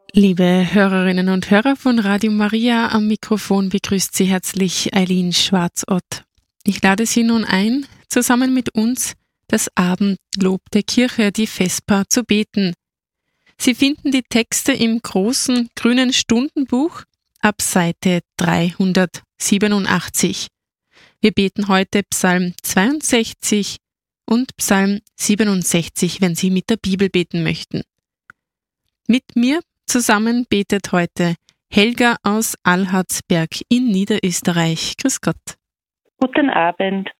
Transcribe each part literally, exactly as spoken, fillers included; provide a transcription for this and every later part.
Liebe Hörerinnen und Hörer von Radio Maria, am Mikrofon begrüßt Sie herzlich Eileen Schwarzott. Ich lade Sie nun ein, zusammen mit uns das Abendlob der Kirche, die Vesper, zu beten. Sie finden die Texte im großen grünen Stundenbuch ab Seite dreihundertsiebenundachtzig. Wir beten heute Psalm zweiundsechzig und Psalm siebenundsechzig, wenn Sie mit der Bibel beten möchten. Mit mir zusammen betet heute Helga aus Alhardsberg in Niederösterreich. Grüß Gott. Guten Abend.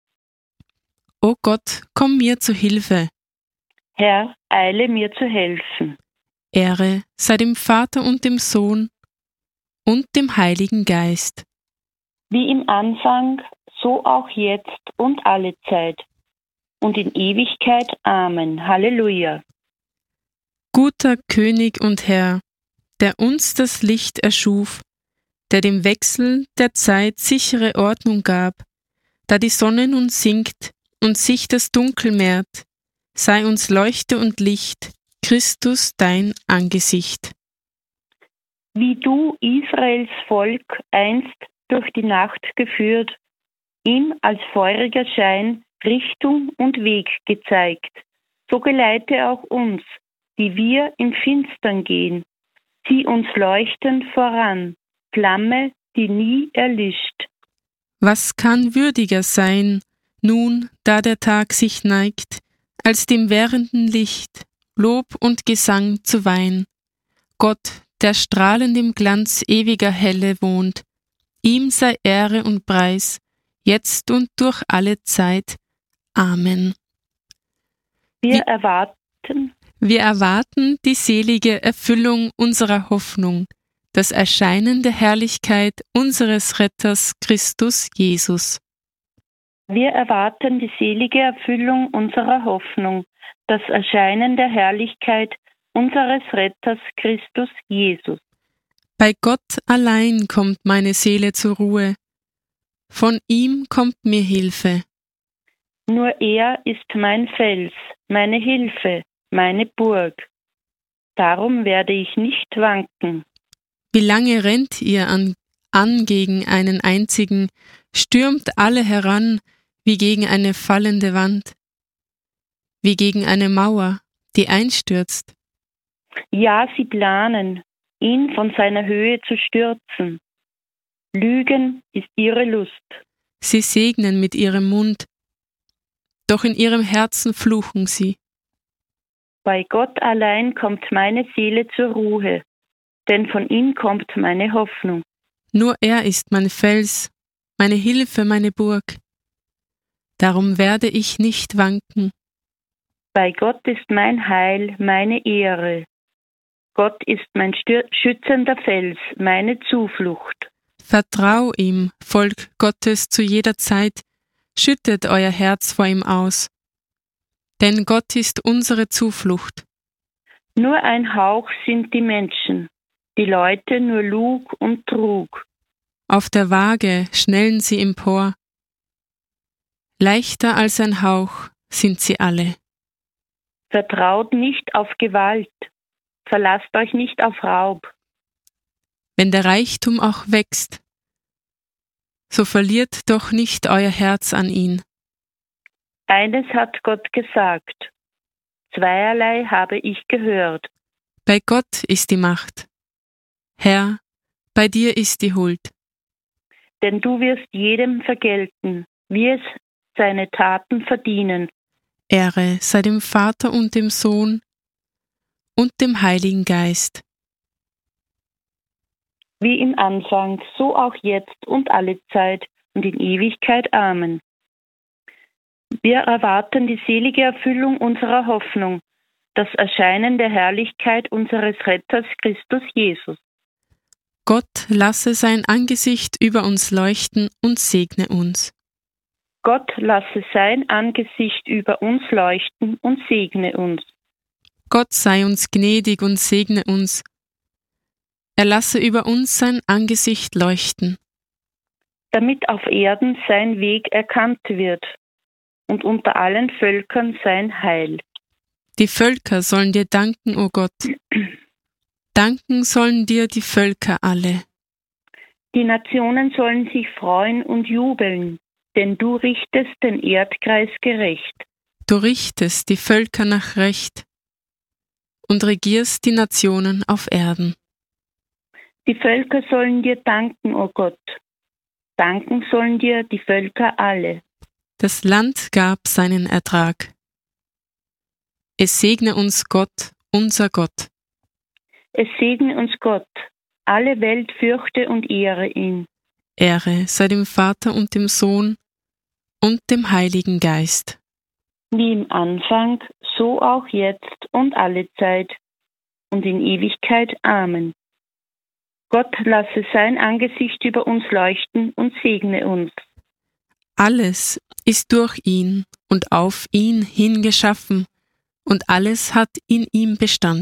O Gott, komm mir zu Hilfe. Herr, eile mir zu helfen. Ehre sei dem Vater und dem Sohn und dem Heiligen Geist. Wie im Anfang, so auch jetzt und alle Zeit. Und in Ewigkeit. Amen. Halleluja. Guter König und Herr, der uns das Licht erschuf, der dem Wechsel der Zeit sichere Ordnung gab, da die Sonne nun sinkt und sich das Dunkel mehrt, sei uns Leuchte und Licht, Christus dein Angesicht. Wie du Israels Volk einst durch die Nacht geführt, ihm als feuriger Schein Richtung und Weg gezeigt, so geleite auch uns, die wir im Finstern gehen, zieh uns leuchtend voran, Flamme, die nie erlischt. Was kann würdiger sein, nun, da der Tag sich neigt, als dem währenden Licht Lob und Gesang zu weihen? Gott, der strahlend im Glanz ewiger Helle wohnt, ihm sei Ehre und Preis, jetzt und durch alle Zeit. Amen. Wir Wir- erwarten Wir erwarten die selige Erfüllung unserer Hoffnung, das Erscheinen der Herrlichkeit unseres Retters Christus Jesus. Wir erwarten die selige Erfüllung unserer Hoffnung, das Erscheinen der Herrlichkeit unseres Retters Christus Jesus. Bei Gott allein kommt meine Seele zur Ruhe, von ihm kommt mir Hilfe. Nur er ist mein Fels, meine Hilfe, meine Burg. Darum werde ich nicht wanken. Wie lange rennt ihr an, an gegen einen einzigen, stürmt alle heran wie gegen eine fallende Wand, wie gegen eine Mauer, die einstürzt. Ja, sie planen, ihn von seiner Höhe zu stürzen. Lügen ist ihre Lust. Sie segnen mit ihrem Mund, doch in ihrem Herzen fluchen sie. Bei Gott allein kommt meine Seele zur Ruhe, denn von ihm kommt meine Hoffnung. Nur er ist mein Fels, meine Hilfe, meine Burg. Darum werde ich nicht wanken. Bei Gott ist mein Heil, meine Ehre. Gott ist mein stür- schützender Fels, meine Zuflucht. Vertrau ihm, Volk Gottes, zu jeder Zeit, schüttet euer Herz vor ihm aus. Denn Gott ist unsere Zuflucht. Nur ein Hauch sind die Menschen, die Leute nur Lug und Trug. Auf der Waage schnellen sie empor. Leichter als ein Hauch sind sie alle. Vertraut nicht auf Gewalt, verlasst euch nicht auf Raub. Wenn der Reichtum auch wächst, so verliert doch nicht euer Herz an ihn. Eines hat Gott gesagt, zweierlei habe ich gehört. Bei Gott ist die Macht. Herr, bei dir ist die Huld. Denn du wirst jedem vergelten, wie es seine Taten verdienen. Ehre sei dem Vater und dem Sohn und dem Heiligen Geist. Wie im Anfang, so auch jetzt und alle Zeit und in Ewigkeit. Amen. Wir erwarten die selige Erfüllung unserer Hoffnung, das Erscheinen der Herrlichkeit unseres Retters Christus Jesus. Gott lasse sein Angesicht über uns leuchten und segne uns. Gott lasse sein Angesicht über uns leuchten und segne uns. Gott sei uns gnädig und segne uns. Er lasse über uns sein Angesicht leuchten. Damit auf Erden sein Weg erkannt wird und unter allen Völkern sein Heil. Die Völker sollen dir danken, o Gott. Danken sollen dir die Völker alle. Die Nationen sollen sich freuen und jubeln, denn du richtest den Erdkreis gerecht. Du richtest die Völker nach Recht und regierst die Nationen auf Erden. Die Völker sollen dir danken, o Gott. Danken sollen dir die Völker alle. Das Land gab seinen Ertrag. Es segne uns Gott, unser Gott. Es segne uns Gott. Alle Welt fürchte und ehre ihn. Ehre sei dem Vater und dem Sohn und dem Heiligen Geist. Wie im Anfang, so auch jetzt und alle Zeit und in Ewigkeit. Amen. Gott lasse sein Angesicht über uns leuchten und segne uns. Alles ist durch ihn und auf ihn hin geschaffen, und alles hat in ihm Bestand.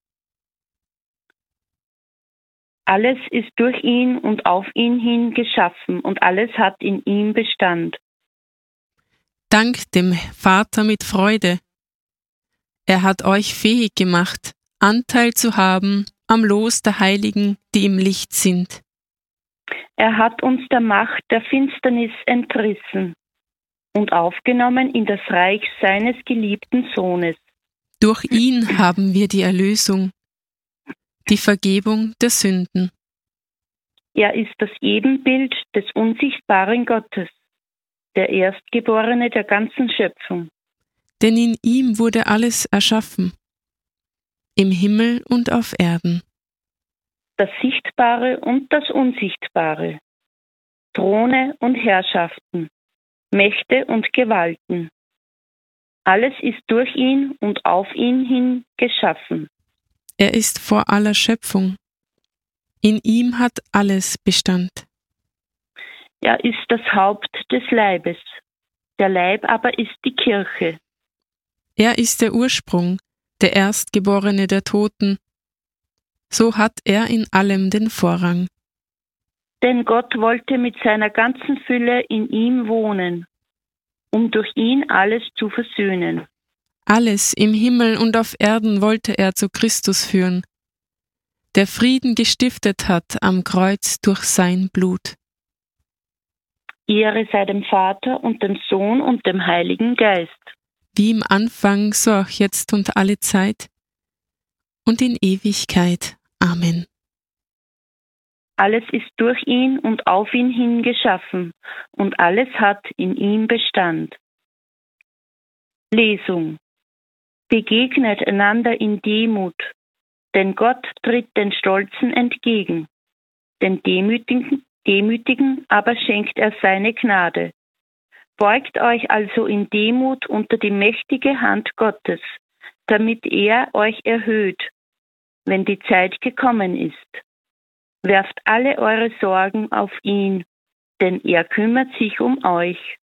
Alles ist durch ihn und auf ihn hin geschaffen, und alles hat in ihm Bestand. Dank dem Vater mit Freude. Er hat euch fähig gemacht, Anteil zu haben am Los der Heiligen, die im Licht sind. Er hat uns der Macht der Finsternis entrissen und aufgenommen in das Reich seines geliebten Sohnes. Durch ihn haben wir die Erlösung, die Vergebung der Sünden. Er ist das Ebenbild des unsichtbaren Gottes, der Erstgeborene der ganzen Schöpfung. Denn in ihm wurde alles erschaffen, im Himmel und auf Erden. Das Sichtbare und das Unsichtbare, Throne und Herrschaften, Mächte und Gewalten. Alles ist durch ihn und auf ihn hin geschaffen. Er ist vor aller Schöpfung. In ihm hat alles Bestand. Er ist das Haupt des Leibes. Der Leib aber ist die Kirche. Er ist der Ursprung, der Erstgeborene der Toten. So hat er in allem den Vorrang. Denn Gott wollte mit seiner ganzen Fülle in ihm wohnen, um durch ihn alles zu versöhnen. Alles im Himmel und auf Erden wollte er zu Christus führen, der Frieden gestiftet hat am Kreuz durch sein Blut. Ehre sei dem Vater und dem Sohn und dem Heiligen Geist. Wie im Anfang, so auch jetzt und alle Zeit und in Ewigkeit. Amen. Alles ist durch ihn und auf ihn hin geschaffen, und alles hat in ihm Bestand. Lesung. Begegnet einander in Demut, denn Gott tritt den Stolzen entgegen. Den Demütigen, Demütigen aber schenkt er seine Gnade. Beugt euch also in Demut unter die mächtige Hand Gottes, damit er euch erhöht, wenn die Zeit gekommen ist. Werft alle eure Sorgen auf ihn, denn er kümmert sich um euch.